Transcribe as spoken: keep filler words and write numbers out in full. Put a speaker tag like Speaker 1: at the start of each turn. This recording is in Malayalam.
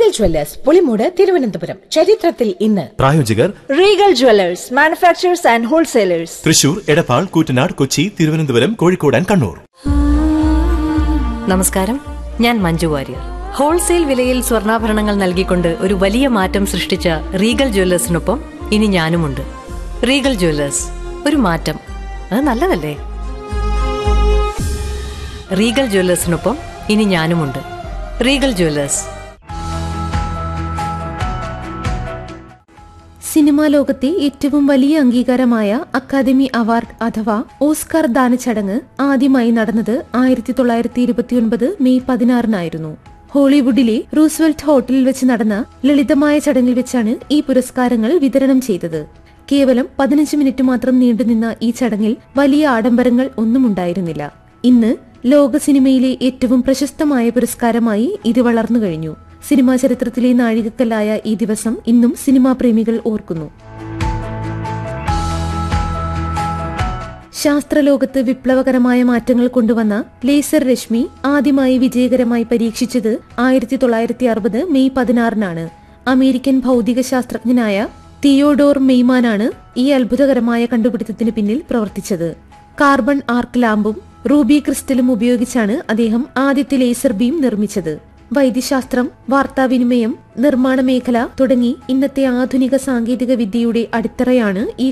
Speaker 1: Regal Jewellers Pulimoodu Thiruvananthapuram. ചരിത്രത്തിൽ ഇന്ന്.
Speaker 2: പ്രായോജകർ
Speaker 3: Regal Jewellers, manufacturers and wholesalers,
Speaker 2: Thrissur, Edappal, Koottanad, Kochi, Thiruvananthapuram, Kozhikode and Kannur.
Speaker 4: നമസ്കാരം, ഞാൻ മഞ്ജു വാര്യർ. ഹോൾസെയിൽ വിലയിൽ സ്വർണ്ണാഭരണങ്ങൾ നൽകിക്കൊണ്ട് ഒരു വലിയ മാറ്റം സൃഷ്ടിച്ച റീഗൽ ജ്വല്ലേഴ്സിനൊപ്പം ഇനി ഞാനുമുണ്ട്. റീഗൽ ജ്വല്ലേഴ്സ്, ഒരു മാറ്റം, അത് നല്ലതല്ലേ? റീഗൽ ജ്വല്ലേഴ്സിനൊപ്പം ഇനി ഞാനുമുണ്ട്. Regal Jewellers.
Speaker 5: സിനിമാ ലോകത്തെ ഏറ്റവും വലിയ അംഗീകാരമായ അക്കാദമി അവാർഡ് അഥവാ ഓസ്കാർ ദാന ചടങ്ങ് ആദ്യമായി നടന്നത് ആയിരത്തി തൊള്ളായിരത്തി ഇരുപത്തിയൊൻപത് മെയ് പതിനാറിനായിരുന്നു. ഹോളിവുഡിലെ റൂസ്വെൽറ്റ് ഹോട്ടലിൽ വെച്ച് നടന്ന ലളിതമായ ചടങ്ങിൽ വെച്ചാണ് ഈ പുരസ്കാരങ്ങൾ വിതരണം ചെയ്തത്. കേവലം പതിനഞ്ച് മിനിറ്റ് മാത്രം നീണ്ടുനിന്ന ഈ ചടങ്ങിൽ വലിയ ആഡംബരങ്ങൾ ഒന്നും ഉണ്ടായിരുന്നില്ല. ഇന്ന് ലോക സിനിമയിലെ ഏറ്റവും പ്രശസ്തമായ പുരസ്കാരമായി ഇത് വളർന്നു കഴിഞ്ഞു. സിനിമാ ചരിത്രത്തിലെ നാഴികക്കല്ലായ ഈ ദിവസം ഇന്നും സിനിമാ പ്രേമികൾ ഓർക്കുന്നു. ശാസ്ത്രലോകത്ത് വിപ്ലവകരമായ മാറ്റങ്ങൾ കൊണ്ടുവന്ന ലേസർ രശ്മി ആദ്യമായി വിജയകരമായി പരീക്ഷിച്ചത് ആയിരത്തി തൊള്ളായിരത്തി അറുപത് മെയ് പതിനാറിനാണ്. അമേരിക്കൻ ഭൗതിക ശാസ്ത്രജ്ഞനായ തിയോഡോർ മെയ്മാനാണ് ഈ അത്ഭുതകരമായ കണ്ടുപിടുത്തത്തിന് പിന്നിൽ പ്രവർത്തിച്ചത്. കാർബൺ ആർക്ക് ലാമ്പും റൂബി ക്രിസ്റ്റലും ഉപയോഗിച്ചാണ് അദ്ദേഹം ആദ്യത്തെ ലേസർ ബീം നിർമ്മിച്ചത്. വൈദ്യശാസ്ത്രം, വാർത്താവിനിമയം, നിർമ്മാണ മേഖല തുടങ്ങി ഇന്നത്തെ ആധുനിക സാങ്കേതിക വിദ്യയുടെ അടിത്തറയാണ് ഈ